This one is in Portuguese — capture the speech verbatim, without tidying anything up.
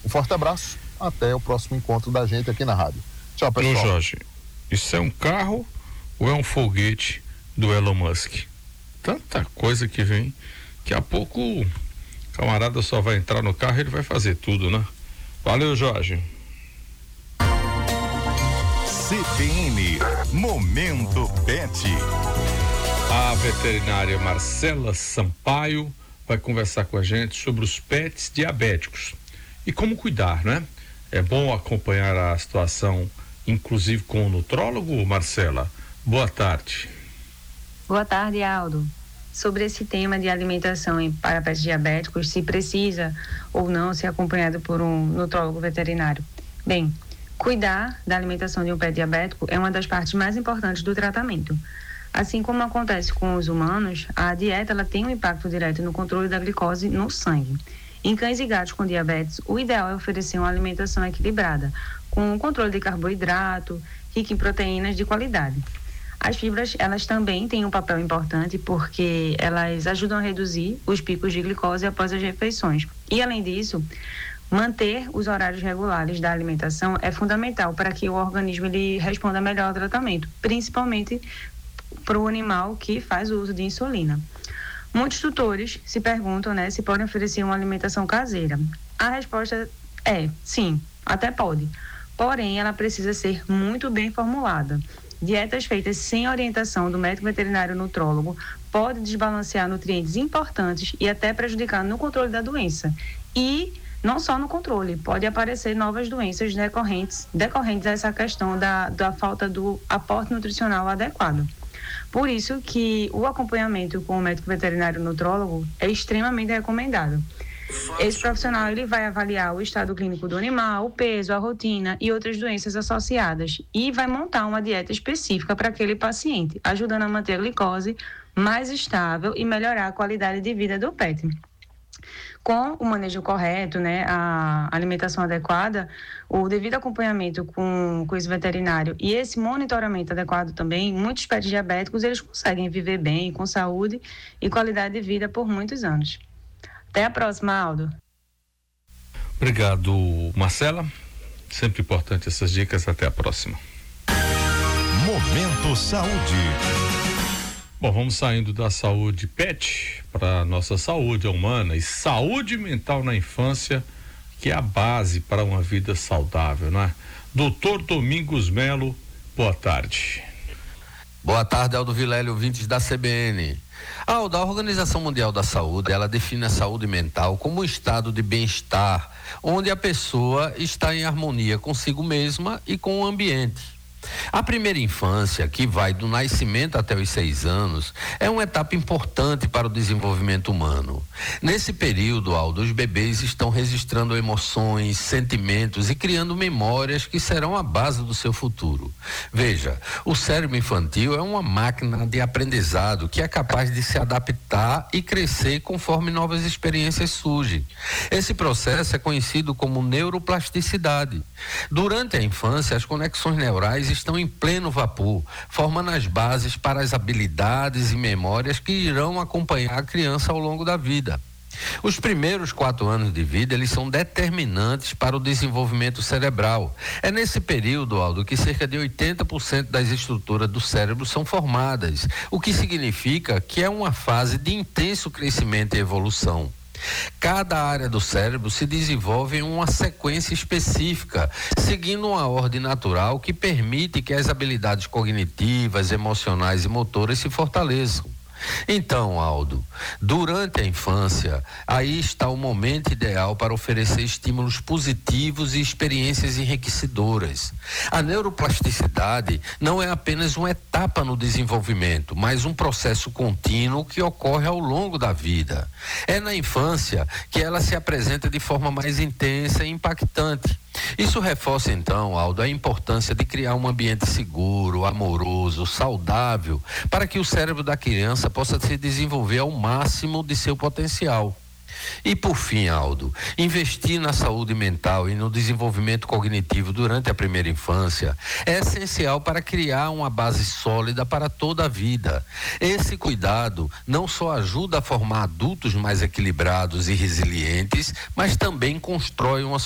Um forte abraço, até o próximo encontro da gente aqui na rádio. Tchau, pessoal. Ô Jorge, isso é um carro ou é um foguete do Elon Musk? Tanta coisa que vem, daqui a pouco o camarada só vai entrar no carro e ele vai fazer tudo, né? Valeu, Jorge. C B N, Momento Pet. A veterinária Marcela Sampaio vai conversar com a gente sobre os pets diabéticos e como cuidar, né? É bom acompanhar a situação, inclusive com o nutrólogo, Marcela. Boa tarde. Boa tarde, Aldo. Sobre esse tema de alimentação em, para pets diabéticos, se precisa ou não ser acompanhado por um nutrólogo veterinário. Bem, cuidar da alimentação de um pet diabético é uma das partes mais importantes do tratamento. Assim como acontece com os humanos, a dieta ela tem um impacto direto no controle da glicose no sangue. Em cães e gatos com diabetes, o ideal é oferecer uma alimentação equilibrada, com controle de carboidrato, rica em proteínas de qualidade. As fibras, elas também têm um papel importante porque elas ajudam a reduzir os picos de glicose após as refeições. E, além disso, manter os horários regulares da alimentação é fundamental para que o organismo ele responda melhor ao tratamento, principalmente para o animal que faz o uso de insulina. Muitos tutores se perguntam, né, se podem oferecer uma alimentação caseira. A resposta é sim, até pode. Porém, ela precisa ser muito bem formulada. Dietas feitas sem orientação do médico veterinário nutrólogo podem desbalancear nutrientes importantes e até prejudicar no controle da doença. E não só no controle, pode aparecer novas doenças decorrentes, decorrentes dessa questão da, da falta do aporte nutricional adequado. Por isso que o acompanhamento com o médico veterinário nutrólogo é extremamente recomendado. Esse profissional ele vai avaliar o estado clínico do animal, o peso, a rotina e outras doenças associadas e vai montar uma dieta específica para aquele paciente, ajudando a manter a glicose mais estável e melhorar a qualidade de vida do pet. Com o manejo correto, né, a alimentação adequada, o devido acompanhamento com, com esse veterinário e esse monitoramento adequado também, muitos pets diabéticos eles conseguem viver bem, com saúde e qualidade de vida por muitos anos. Até a próxima, Aldo. Obrigado, Marcela. Sempre importante essas dicas. Até a próxima. Momento Saúde. Bom, vamos saindo da saúde pet para nossa saúde humana e saúde mental na infância, que é a base para uma vida saudável, não é? Doutor Domingos Melo, boa tarde. Boa tarde, Aldo Vilela, ouvintes da C B N. Aldo, a Organização Mundial da Saúde, ela define a saúde mental como um estado de bem-estar, onde a pessoa está em harmonia consigo mesma e com o ambiente. A primeira infância, que vai do nascimento até os seis anos, é uma etapa importante para o desenvolvimento humano. Nesse período, Aldo, os bebês estão registrando emoções, sentimentos e criando memórias que serão a base do seu futuro. Veja, o cérebro infantil é uma máquina de aprendizado que é capaz de se adaptar e crescer conforme novas experiências surgem. Esse processo é conhecido como neuroplasticidade. Durante a infância, as conexões neurais estão em pleno vapor, formando as bases para as habilidades e memórias que irão acompanhar a criança ao longo da vida. Os primeiros quatro anos de vida, eles são determinantes para o desenvolvimento cerebral. É nesse período, Aldo, que cerca de oitenta por cento das estruturas do cérebro são formadas, o que significa que é uma fase de intenso crescimento e evolução. Cada área do cérebro se desenvolve em uma sequência específica, seguindo uma ordem natural que permite que as habilidades cognitivas, emocionais e motoras se fortaleçam. Então, Aldo, durante a infância, aí está o momento ideal para oferecer estímulos positivos e experiências enriquecedoras. A neuroplasticidade não é apenas uma etapa no desenvolvimento, mas um processo contínuo que ocorre ao longo da vida. É na infância que ela se apresenta de forma mais intensa e impactante. Isso reforça, então, Aldo, a importância de criar um ambiente seguro, amoroso, saudável, para que o cérebro da criança possa se desenvolver ao máximo de seu potencial. E por fim, Aldo, investir na saúde mental e no desenvolvimento cognitivo durante a primeira infância é essencial para criar uma base sólida para toda a vida. Esse cuidado não só ajuda a formar adultos mais equilibrados e resilientes, mas também constrói uma